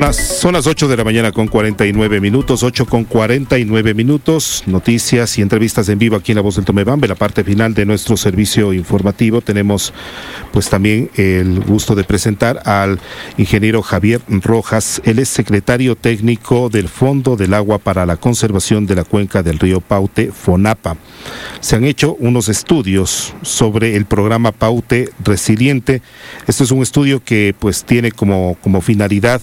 Son las 8 de la mañana con 49 minutos, 8 con 49 minutos, noticias y entrevistas en vivo aquí en La Voz del Tomebambe, la parte final de nuestro servicio informativo. Tenemos pues también el gusto de presentar al ingeniero Javier Rojas. Él es secretario técnico del Fondo del Agua para la Conservación de la Cuenca del Río Paute, FONAPA. Se han hecho unos estudios sobre el programa Paute Resiliente. Esto es un estudio que pues tiene como finalidad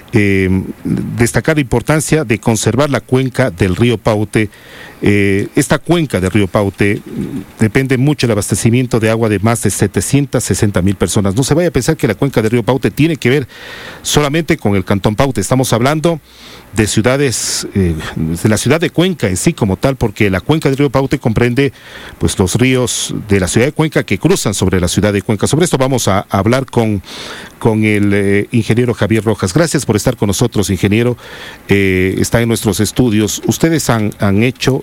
destacar la importancia de conservar la cuenca del río Paute. Esta cuenca del río Paute depende mucho del abastecimiento de agua de más de 760,000 personas. No se vaya a pensar que la cuenca del río Paute tiene que ver solamente con el cantón Paute. Estamos hablando de ciudades, de la ciudad de Cuenca en sí como tal, porque la cuenca del río Paute comprende pues los ríos de la ciudad de Cuenca que cruzan sobre la ciudad de Cuenca. Sobre esto vamos a hablar con el ingeniero Javier Rojas. Gracias por estar con nosotros, ingeniero. Está en nuestros estudios. Ustedes han hecho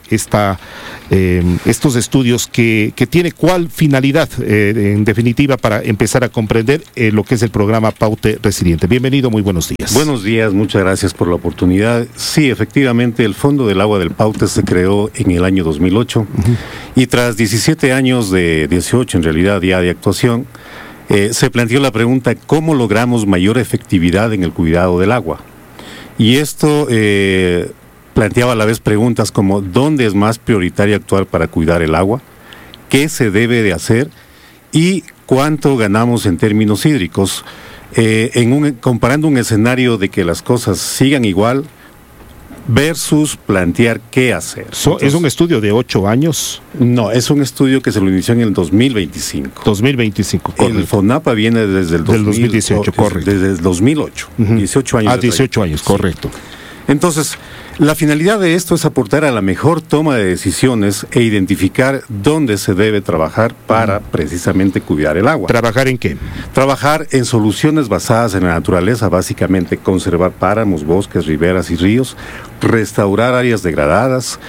estos estudios que tiene cuál finalidad, en definitiva, para empezar a comprender lo que es el programa Paute Resiliente. Bienvenido, muy buenos días. Buenos días, muchas gracias por la oportunidad. Sí, efectivamente, el Fondo del Agua del Paute se creó en el año 2008 y tras 17 años 18 en realidad ya de actuación, se planteó la pregunta: ¿cómo logramos mayor efectividad en el cuidado del agua? Y esto planteaba a la vez preguntas como: ¿dónde es más prioritario actuar para cuidar el agua? ¿Qué se debe de hacer? ¿Y cuánto ganamos en términos hídricos? Comparando un escenario de que las cosas sigan igual versus plantear qué hacer. ¿Es un estudio de 8 años? No, es un estudio que se lo inició en el 2025. 2025, correcto. El FONAPA viene desde el 2018, correcto. Desde el 2008, 18 años. 18 años, correcto. Sí. Entonces, la finalidad de esto es aportar a la mejor toma de decisiones e identificar dónde se debe trabajar para precisamente cuidar el agua. ¿Trabajar en qué? Trabajar en soluciones basadas en la naturaleza, básicamente conservar páramos, bosques, riberas y ríos, restaurar áreas degradadas,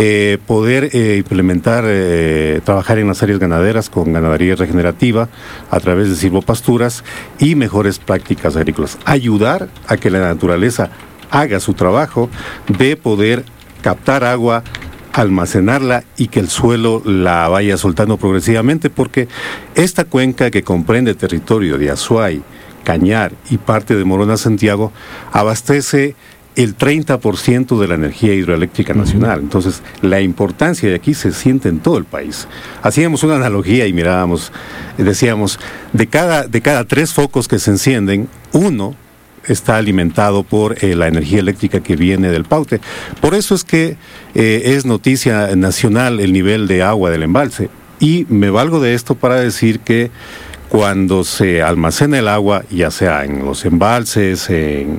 poder implementar, trabajar en las áreas ganaderas con ganadería regenerativa a través de silvopasturas y mejores prácticas agrícolas. Ayudar a que la naturaleza haga su trabajo de poder captar agua, almacenarla y que el suelo la vaya soltando progresivamente, porque esta cuenca, que comprende territorio de Azuay, Cañar y parte de Morona Santiago, abastece el 30% de la energía hidroeléctrica nacional. Entonces, la importancia de aquí se siente en todo el país. Hacíamos una analogía y decíamos, de cada 3 focos que se encienden, 1 está alimentado por la energía eléctrica que viene del Paute. Por eso es que es noticia nacional el nivel de agua del embalse. Y me valgo de esto para decir que cuando se almacena el agua, ya sea en los embalses, en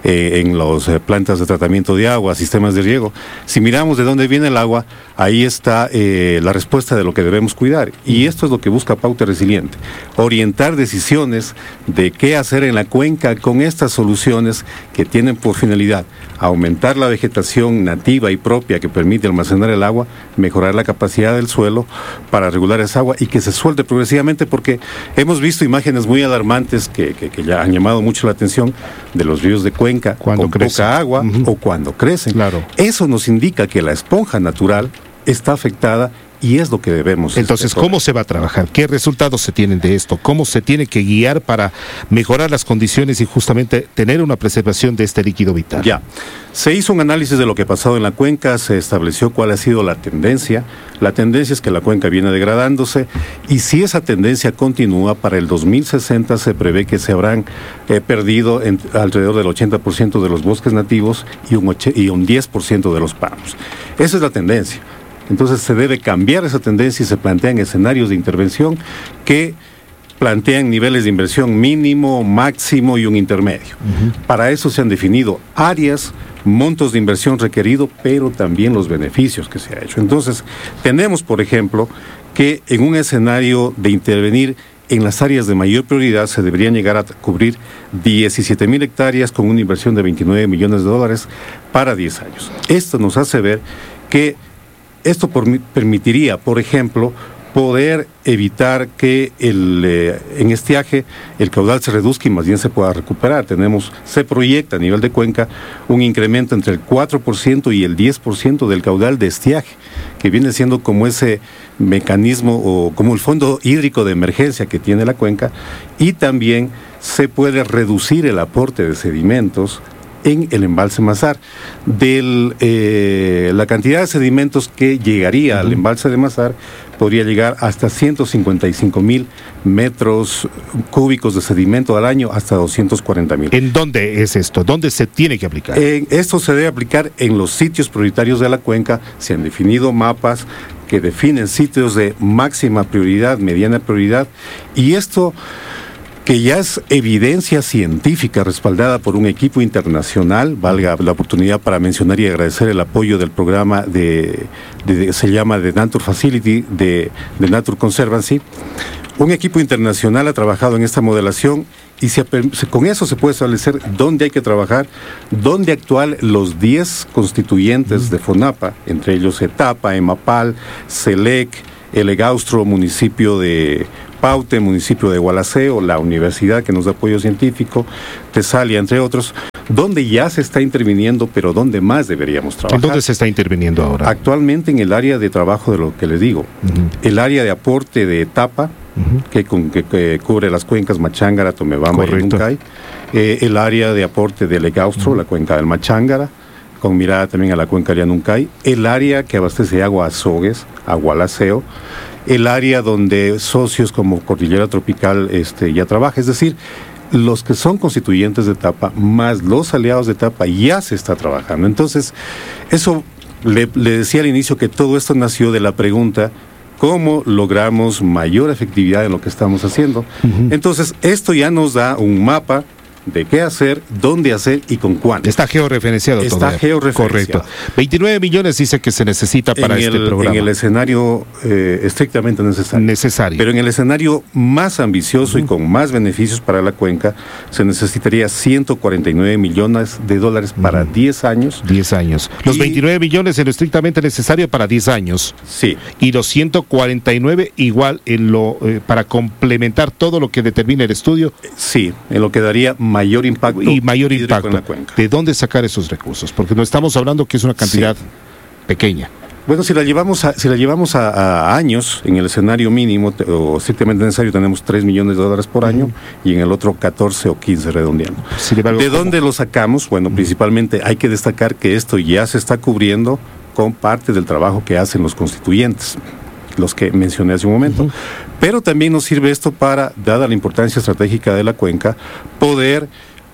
las plantas de tratamiento de agua, sistemas de riego, si miramos de dónde viene el agua, ahí está la respuesta de lo que debemos cuidar. Y esto es lo que busca Paute Resiliente: orientar decisiones de qué hacer en la cuenca con estas soluciones que tienen por finalidad aumentar la vegetación nativa y propia que permite almacenar el agua, mejorar la capacidad del suelo para regular esa agua y que se suelte progresivamente, porque hemos visto imágenes muy alarmantes que ya han llamado mucho la atención de los ríos de Cuenca cuando con crecen. poca agua o cuando crecen. Claro. Eso nos indica que la esponja natural está afectada y es lo que debemos. Entonces, ¿cómo se va a trabajar? ¿Qué resultados se tienen de esto? ¿Cómo se tiene que guiar para mejorar las condiciones y justamente tener una preservación de este líquido vital? Ya, se hizo un análisis de lo que ha pasado en la cuenca, se estableció cuál ha sido la tendencia. La tendencia es que la cuenca viene degradándose y si esa tendencia continúa, para el 2060 se prevé que se habrán perdido alrededor del 80% de los bosques nativos y un 10% de los páramos. Esa es la tendencia. Entonces se debe cambiar esa tendencia y se plantean escenarios de intervención que plantean niveles de inversión mínimo, máximo y un intermedio. Para eso se han definido áreas, montos de inversión requerido, pero también los beneficios que se ha hecho. Entonces, tenemos, por ejemplo, que en un escenario de intervenir en las áreas de mayor prioridad se deberían llegar a cubrir 17,000 hectáreas con una inversión de $29 millones para 10 años. Esto nos hace ver que esto permitiría, por ejemplo, poder evitar que en estiaje el caudal se reduzca y más bien se pueda recuperar. Se proyecta a nivel de cuenca un incremento entre el 4% y el 10% del caudal de estiaje, que viene siendo como ese mecanismo o como el fondo hídrico de emergencia que tiene la cuenca, y también se puede reducir el aporte de sedimentos en el embalse Mazar. La cantidad de sedimentos que llegaría al embalse de Mazar podría llegar hasta 155,000 metros cúbicos de sedimento al año, hasta 240,000. ¿En dónde es esto? ¿Dónde se tiene que aplicar? Esto se debe aplicar en los sitios prioritarios de la cuenca. Se han definido mapas que definen sitios de máxima prioridad, mediana prioridad, y esto, que ya es evidencia científica respaldada por un equipo internacional, valga la oportunidad para mencionar y agradecer el apoyo del programa se llama The Nature Facility, de Nature Conservancy. Un equipo internacional ha trabajado en esta modelación y con eso se puede establecer dónde hay que trabajar, dónde actuar los 10 constituyentes de FONAPA, entre ellos ETAPA, EMAPAL, SELEC, Elegaustro, municipio de Paute, municipio de Gualaceo, la universidad que nos da apoyo científico, Tesalia, entre otros, donde ya se está interviniendo, pero donde más deberíamos trabajar. ¿En dónde se está interviniendo ahora? Actualmente en el área de trabajo de lo que les digo, el área de aporte de etapa, que cubre las cuencas Machángara, Tomebamba y Nuncay, el área de aporte de Legaustro, la cuenca del Machángara, con mirada también a la cuenca de Nuncay, el área que abastece agua a Azogues, a Gualaceo, el área donde socios como Cordillera Tropical ya trabaja, es decir, los que son constituyentes de etapa más los aliados de etapa ya se está trabajando. Entonces, eso le decía al inicio que todo esto nació de la pregunta: ¿cómo logramos mayor efectividad en lo que estamos haciendo? Entonces, esto ya nos da un mapa de qué hacer, dónde hacer y con cuánto. Está georreferenciado todo. Está georreferenciado. Correcto. 29 millones dice que se necesita para este programa. En el escenario estrictamente necesario. Pero en el escenario más ambicioso y con más beneficios para la cuenca, se necesitaría 149 millones de dólares para 10 años. 10 años. Los 29 millones en lo estrictamente necesario para 10 años. Sí. Y los 149 igual para complementar todo lo que determina el estudio. Sí, en lo que daría mayor impacto y mayor impacto en la cuenca. ¿De dónde sacar esos recursos? Porque no estamos hablando que es una cantidad pequeña. Bueno, si la llevamos a años, en el escenario mínimo o estrictamente necesario tenemos 3 millones de dólares por año, y en el otro 14 o 15 redondeando. ¿De dónde lo sacamos? Bueno, principalmente hay que destacar que esto ya se está cubriendo con parte del trabajo que hacen los constituyentes, los que mencioné hace un momento. Pero también nos sirve esto para, dada la importancia estratégica de la cuenca, poder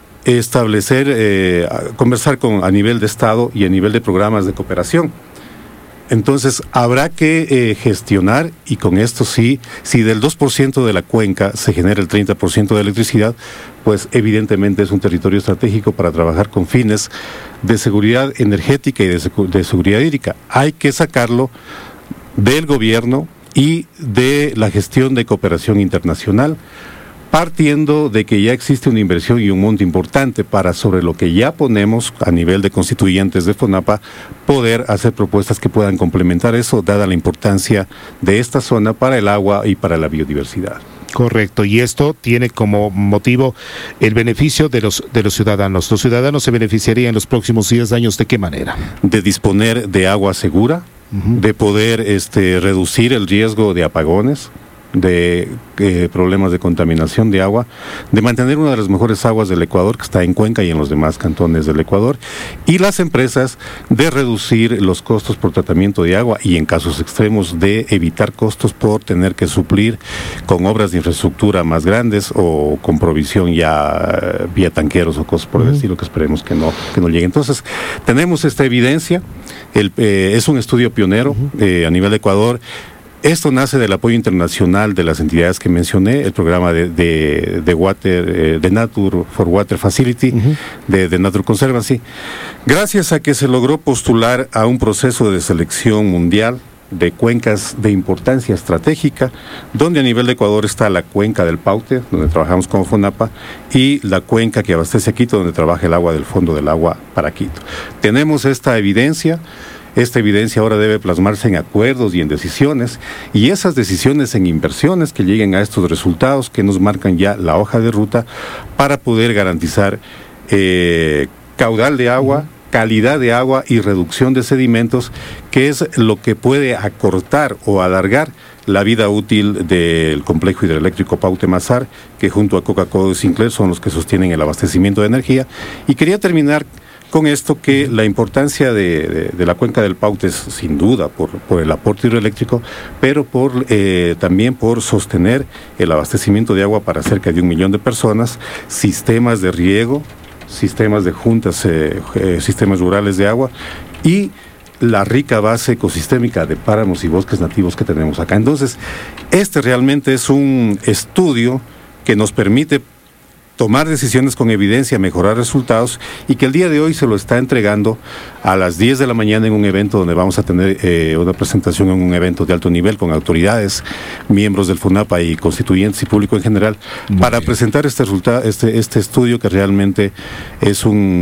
establecer, conversar a nivel de Estado y a nivel de programas de cooperación. Entonces, habrá que gestionar, y con esto sí, si del 2% de la cuenca se genera el 30% de electricidad, pues evidentemente es un territorio estratégico para trabajar con fines de seguridad energética y de seguridad hídrica. Hay que sacarlo del gobierno y de la gestión de cooperación internacional, partiendo de que ya existe una inversión y un monto importante para, sobre lo que ya ponemos a nivel de constituyentes de FONAPA, poder hacer propuestas que puedan complementar eso, dada la importancia de esta zona para el agua y para la biodiversidad. Correcto, y esto tiene como motivo el beneficio de los ciudadanos. Los ciudadanos se beneficiarían en los próximos 10 años, ¿de qué manera? De disponer de agua segura, de poder reducir el riesgo de apagones, de problemas de contaminación de agua, de mantener una de las mejores aguas del Ecuador, que está en Cuenca y en los demás cantones del Ecuador, y las empresas de reducir los costos por tratamiento de agua, y en casos extremos de evitar costos por tener que suplir con obras de infraestructura más grandes o con provisión ya vía tanqueros o cosas por el estilo, que esperemos que no llegue. Entonces, tenemos esta evidencia, es un estudio pionero a nivel de Ecuador. Esto nace del apoyo internacional de las entidades que mencioné, el programa de Nature for Water Facility, de Nature Conservancy, gracias a que se logró postular a un proceso de selección mundial de cuencas de importancia estratégica, donde a nivel de Ecuador está la cuenca del Paute, donde trabajamos como FONAPA, y la cuenca que abastece a Quito, donde trabaja el agua del Fondo del Agua para Quito. Tenemos esta evidencia. Esta evidencia ahora debe plasmarse en acuerdos y en decisiones, y esas decisiones en inversiones que lleguen a estos resultados que nos marcan ya la hoja de ruta para poder garantizar caudal de agua, calidad de agua y reducción de sedimentos, que es lo que puede acortar o alargar la vida útil del complejo hidroeléctrico Pautemazar, que junto a Coca-Cola y Sinclair son los que sostienen el abastecimiento de energía. Y quería terminar con esto, que la importancia de la cuenca del Paute es sin duda por el aporte hidroeléctrico, pero también por sostener el abastecimiento de agua para cerca de 1 millón de personas, sistemas de riego, sistemas de juntas, sistemas rurales de agua y la rica base ecosistémica de páramos y bosques nativos que tenemos acá. Entonces, este realmente es un estudio que nos permite tomar decisiones con evidencia, mejorar resultados, y que el día de hoy se lo está entregando a las 10 de la mañana en un evento donde vamos a tener una presentación en un evento de alto nivel con autoridades, miembros del FONAPA y constituyentes y público en general, para presentar este resultado, este estudio que realmente es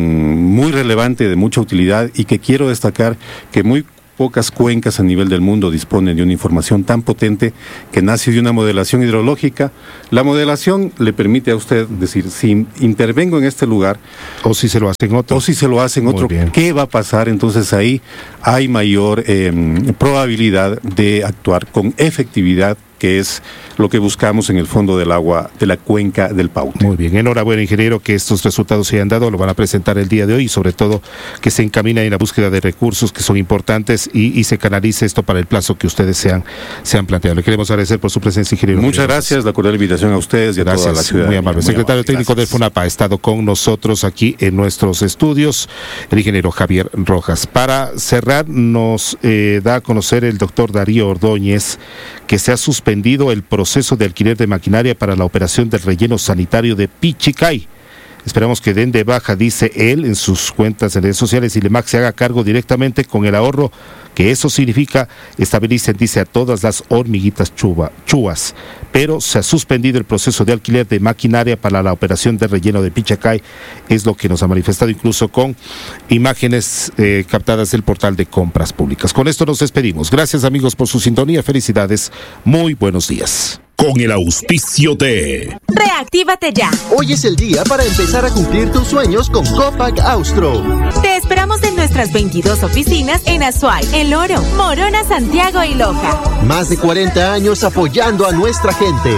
muy relevante, de mucha utilidad, y que quiero destacar que muy pocas cuencas a nivel del mundo disponen de una información tan potente que nace de una modelación hidrológica. La modelación le permite a usted decir, si intervengo en este lugar, o si se lo hacen otro, ¿qué va a pasar? Entonces ahí hay mayor probabilidad de actuar con efectividad, que es lo que buscamos en el fondo del agua de la cuenca del Paute. Muy bien, enhorabuena, ingeniero, que estos resultados se hayan dado, lo van a presentar el día de hoy, y sobre todo que se encamina en la búsqueda de recursos que son importantes y se canalice esto para el plazo que ustedes se han planteado. Le queremos agradecer por su presencia, ingeniero. Muchas gracias, la cordial invitación a ustedes y a toda la ciudad. Muy amable. Secretario técnico del FONAPA ha estado con nosotros aquí en nuestros estudios, el ingeniero Javier Rojas. Para cerrar, nos da a conocer el doctor Darío Ordóñez que se ha suspendido el proceso de alquiler de maquinaria para la operación del relleno sanitario de Pichicay. Esperamos que den de baja, dice él, en sus cuentas en redes sociales, y LEMAC se haga cargo directamente con el ahorro que eso significa. Estabilicen, dice, a todas las hormiguitas chúas. Pero se ha suspendido el proceso de alquiler de maquinaria para la operación de relleno de Pichicay, es lo que nos ha manifestado, incluso con imágenes captadas del portal de compras públicas. Con esto nos despedimos. Gracias, amigos, por su sintonía. Felicidades. Muy buenos días. Con el auspicio de Reactívate ya. Hoy es el día para empezar a cumplir tus sueños con Copac Austro. Te esperamos en nuestras 22 oficinas en Azuay, El Oro, Morona, Santiago y Loja. Más de 40 años apoyando a nuestra gente.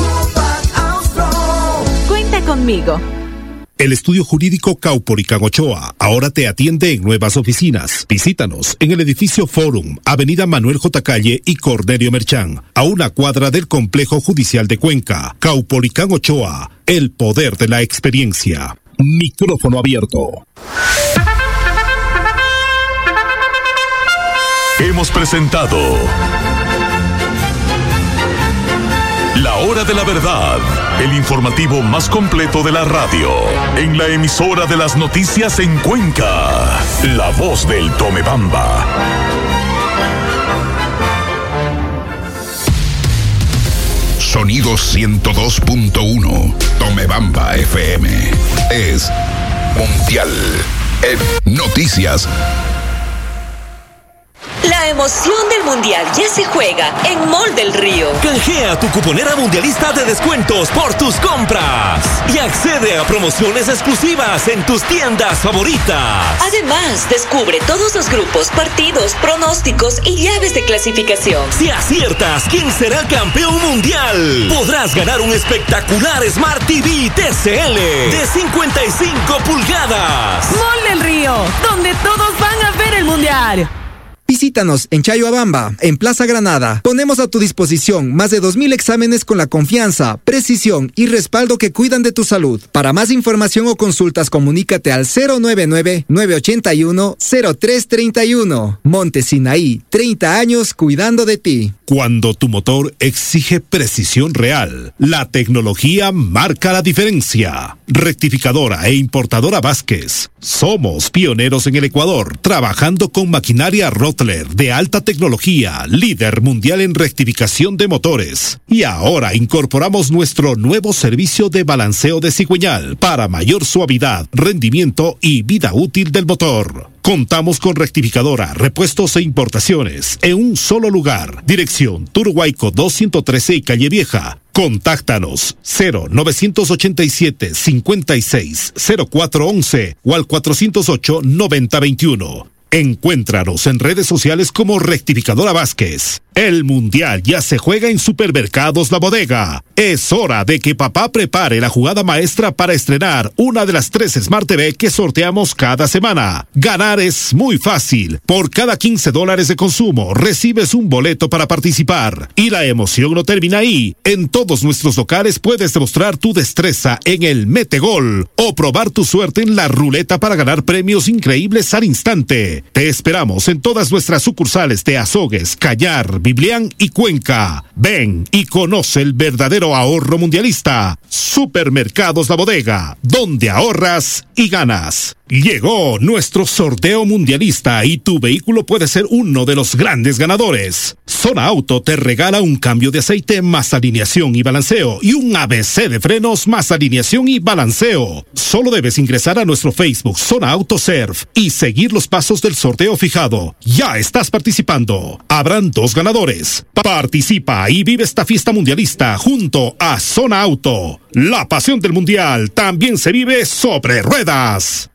Cuenta conmigo. El estudio jurídico Caupolicán Ochoa ahora te atiende en nuevas oficinas. Visítanos en el edificio Forum, Avenida Manuel J. Calle y Cornelio Merchán, a una cuadra del Complejo Judicial de Cuenca. Caupolicán Ochoa, el poder de la experiencia. Micrófono abierto. Hemos presentado La Hora de la Verdad, el informativo más completo de la radio, en la emisora de las noticias en Cuenca, La Voz del Tomebamba. Sonido 102.1, Tomebamba FM. Es mundial en noticias. La emoción del Mundial ya se juega en Mall del Río. Canjea tu cuponera mundialista de descuentos por tus compras y accede a promociones exclusivas en tus tiendas favoritas. Además, descubre todos los grupos, partidos, pronósticos y llaves de clasificación. Si aciertas quién será campeón mundial, podrás ganar un espectacular Smart TV TCL de 55 pulgadas. Mall del Río, donde todos van a ver el Mundial. Visítanos en Chayoabamba, en Plaza Granada. Ponemos a tu disposición más de 2,000 exámenes con la confianza, precisión y respaldo que cuidan de tu salud. Para más información o consultas, comunícate al 099-981-0331. Monte Sinaí, 30 años cuidando de ti. Cuando tu motor exige precisión real, la tecnología marca la diferencia. Rectificadora e importadora Vázquez. Somos pioneros en el Ecuador, trabajando con maquinaria Rotlex Dobler de alta tecnología, líder mundial en rectificación de motores. Y ahora incorporamos nuestro nuevo servicio de balanceo de cigüeñal para mayor suavidad, rendimiento y vida útil del motor. Contamos con rectificadora, repuestos e importaciones en un solo lugar. Dirección Turhuayco 213 y Calle Vieja. Contáctanos 0987-56-0411 o al 408-9021. Encuéntranos en redes sociales como Rectificadora Vázquez. El Mundial ya se juega en Supermercados La Bodega. Es hora de que papá prepare la jugada maestra para estrenar una de las 3 Smart TV que sorteamos cada semana. Ganar es muy fácil. Por cada $15 de consumo recibes un boleto para participar. Y la emoción no termina ahí. En todos nuestros locales puedes demostrar tu destreza en el Mete Gol o probar tu suerte en la ruleta para ganar premios increíbles al instante. Te esperamos en todas nuestras sucursales de Azogues, Callar, Biblián y Cuenca. Ven y conoce el verdadero ahorro mundialista. Supermercados La Bodega, donde ahorras y ganas. Llegó nuestro sorteo mundialista y tu vehículo puede ser uno de los grandes ganadores. Zona Auto te regala un cambio de aceite más alineación y balanceo y un ABC de frenos más alineación y balanceo. Solo debes ingresar a nuestro Facebook Zona Auto Surf y seguir los pasos del sorteo fijado. Ya estás participando. Habrán 2 ganadores. Participa y vive esta fiesta mundialista junto a Zona Auto. La pasión del mundial también se vive sobre ruedas.